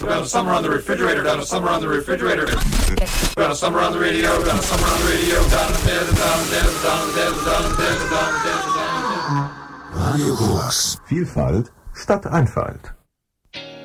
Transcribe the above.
Got a summer on the refrigerator, got a summer on the refrigerator. Got a summer on the radio, got a summer on the radio. Down and dead, down and dead, down and dead, down and dead, down and dead, down and dead. Radio Korax. Vielfalt statt Einfalt.